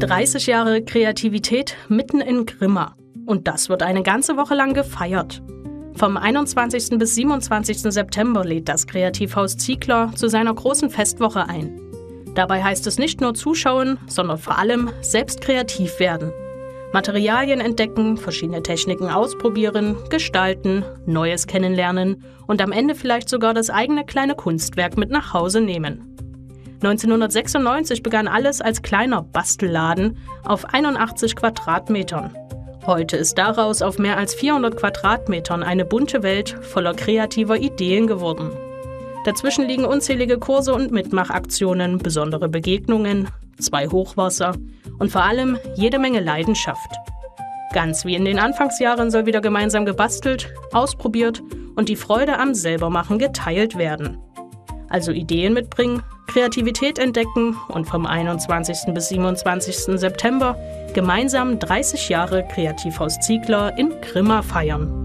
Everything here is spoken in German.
30 Jahre Kreativität mitten in Grimma. Und das wird eine ganze Woche lang gefeiert. Vom 21. bis 27. September lädt das Kreativhaus Ziegler zu seiner großen Festwoche ein. Dabei heißt es nicht nur zuschauen, sondern vor allem selbst kreativ werden. Materialien entdecken, verschiedene Techniken ausprobieren, gestalten, Neues kennenlernen und am Ende vielleicht sogar das eigene kleine Kunstwerk mit nach Hause nehmen. 1996 begann alles als kleiner Bastelladen auf 81 Quadratmetern. Heute ist daraus auf mehr als 400 Quadratmetern eine bunte Welt voller kreativer Ideen geworden. Dazwischen liegen unzählige Kurse und Mitmachaktionen, besondere Begegnungen, 2 Hochwasser und vor allem jede Menge Leidenschaft. Ganz wie in den Anfangsjahren soll wieder gemeinsam gebastelt, ausprobiert und die Freude am Selbermachen geteilt werden. Also Ideen mitbringen, Kreativität entdecken und vom 21. bis 27. September gemeinsam 30 Jahre Kreativhaus Ziegler in Grimma feiern.